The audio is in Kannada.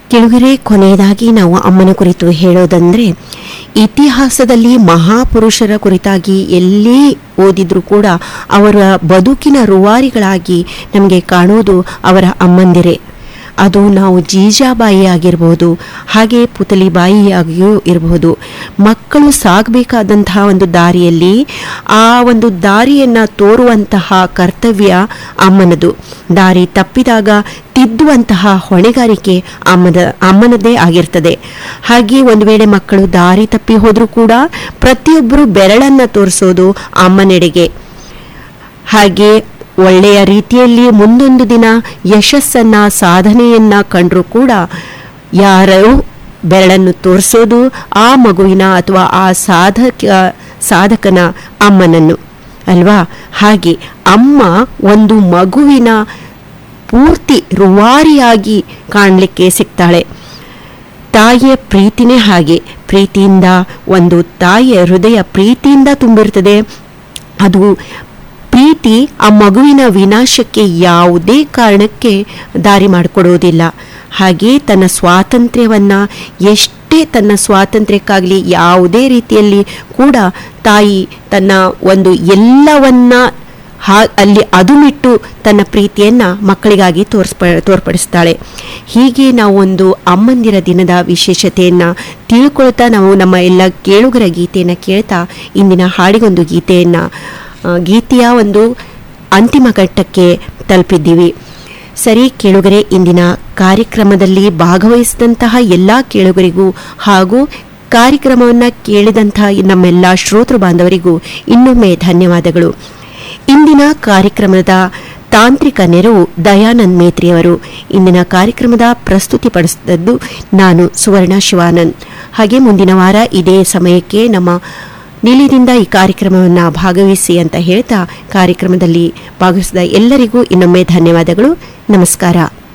ಕೆಳಗರೆ ಕೊನೆಯದಾಗಿ ನಾವು ಅಮ್ಮನ ಕುರಿತು ಹೇಳೋದಂದರೆ, ಇತಿಹಾಸದಲ್ಲಿ ಮಹಾಪುರುಷರ ಕುರಿತಾಗಿ ಎಲ್ಲೇ ಓದಿದ್ರೂ ಕೂಡ ಅವರ ಬದುಕಿನ ರೂವಾರಿಗಳಾಗಿ ನಮಗೆ ಕಾಣೋದು ಅವರ ಅಮ್ಮಂದಿರೇ. ಅದು ನಾವು ಜೀಜಾಬಾಯಿ ಆಗಿರ್ಬೋದು, ಹಾಗೆ ಪುತಲಿಬಾಯಿಯಾಗಿಯೂ ಇರಬಹುದು. ಮಕ್ಕಳು ಸಾಗಬೇಕಾದಂತಹ ಒಂದು ದಾರಿಯಲ್ಲಿ ಆ ಒಂದು ದಾರಿಯನ್ನು ತೋರುವಂತಹ ಕರ್ತವ್ಯ ಅಮ್ಮನದು. ದಾರಿ ತಪ್ಪಿದಾಗ ತಿದ್ದುವಂತಹ ಹೊಣೆಗಾರಿಕೆ ಅಮ್ಮನದೇ ಆಗಿರ್ತದೆ. ಹಾಗೆ ಒಂದು ವೇಳೆ ಮಕ್ಕಳು ದಾರಿ ತಪ್ಪಿ ಹೋದರೂ ಕೂಡ ಪ್ರತಿಯೊಬ್ಬರು ಬೆರಳನ್ನು ತೋರಿಸೋದು ಅಮ್ಮನೆಡೆಗೆ. ಹಾಗೆ ಒಳ್ಳೆಯ ರೀತಿಯಲ್ಲಿ ಮುಂದೊಂದು ದಿನ ಯಶಸ್ಸನ್ನು ಸಾಧನೆಯನ್ನು ಕಂಡರೂ ಕೂಡ ಯಾರೋ ಬೆರಳನ್ನು ತೋರಿಸೋದು ಆ ಮಗುವಿನ ಅಥವಾ ಆ ಸಾಧಕನ ಅಮ್ಮನನ್ನು ಅಲ್ವಾ. ಹಾಗೆ ಅಮ್ಮ ಒಂದು ಮಗುವಿನ ಪೂರ್ತಿ ರೂವಾರಿಯಾಗಿ ಕಾಣಲಿಕ್ಕೆ ಸಿಗ್ತಾಳೆ. ತಾಯಿಯ ಪ್ರೀತಿನೇ ಹಾಗೆ. ಪ್ರೀತಿಯಿಂದ ಒಂದು ತಾಯಿಯ ಹೃದಯ ಪ್ರೀತಿಯಿಂದ ತುಂಬಿರ್ತದೆ. ಅದು ಪ್ರೀತಿ ಆ ಮಗುವಿನ ವಿನಾಶಕ್ಕೆ ಯಾವುದೇ ಕಾರಣಕ್ಕೆ ದಾರಿ ಮಾಡಿಕೊಡೋದಿಲ್ಲ. ಹಾಗೆ ತನ್ನ ಸ್ವಾತಂತ್ರ್ಯವನ್ನು ಎಷ್ಟೇ ತನ್ನ ಸ್ವಾತಂತ್ರ್ಯಕ್ಕಾಗಲಿ ಯಾವುದೇ ರೀತಿಯಲ್ಲಿ ಕೂಡ ತಾಯಿ ತನ್ನ ಒಂದು ಎಲ್ಲವನ್ನ ಅಲ್ಲಿ ಅದುಮಿಟ್ಟು ತನ್ನ ಪ್ರೀತಿಯನ್ನು ಮಕ್ಕಳಿಗಾಗಿ ತೋರ್ಪಡಿಸ್ತಾಳೆ. ಹೀಗೆ ನಾವು ಒಂದು ಅಮ್ಮಂದಿರ ದಿನದ ವಿಶೇಷತೆಯನ್ನು ತಿಳ್ಕೊಳ್ತಾ ನಾವು ನಮ್ಮ ಎಲ್ಲ ಕೇಳುಗರ ಗೀತೆಯನ್ನು ಕೇಳ್ತಾ ಇಂದಿನ ಹಾಡಿಗೊಂದು ಗೀತೆಯ ಒಂದು ಅಂತಿಮ ಘಟ್ಟಕ್ಕೆ ತಲುಪಿದ್ದೀವಿ. ಸರಿ ಕೇಳುಗರೆ, ಇಂದಿನ ಕಾರ್ಯಕ್ರಮದಲ್ಲಿ ಭಾಗವಹಿಸಿದಂತಹ ಎಲ್ಲ ಕೇಳುಗರಿಗೂ ಹಾಗೂ ಕಾರ್ಯಕ್ರಮವನ್ನು ಕೇಳಿದಂತಹ ನಮ್ಮೆಲ್ಲ ಶ್ರೋತೃ ಬಾಂಧವರಿಗೂ ಇನ್ನೊಮ್ಮೆ ಧನ್ಯವಾದಗಳು. ಇಂದಿನ ಕಾರ್ಯಕ್ರಮದ ತಾಂತ್ರಿಕ ನೆರವು ದಯಾನಂದ್ ಮೇತ್ರಿಯವರು. ಇಂದಿನ ಕಾರ್ಯಕ್ರಮದ ಪ್ರಸ್ತುತಿಪಡಿಸಿದದ್ದು ನಾನು ಸುವರ್ಣ ಶಿವಾನಂದ್. ಹಾಗೆ ಮುಂದಿನ ವಾರ ಇದೇ ಸಮಯಕ್ಕೆ ನಮ್ಮ ನಿಲಯದಿಂದ ಈ ಕಾರ್ಯಕ್ರಮವನ್ನು ಭಾಗವಹಿಸಿ ಅಂತ ಹೇಳ್ತಾ ಕಾರ್ಯಕ್ರಮದಲ್ಲಿ ಭಾಗವಹಿಸಿದ ಎಲ್ಲರಿಗೂ ಇನ್ನೊಮ್ಮೆ ಧನ್ಯವಾದಗಳು. ನಮಸ್ಕಾರ.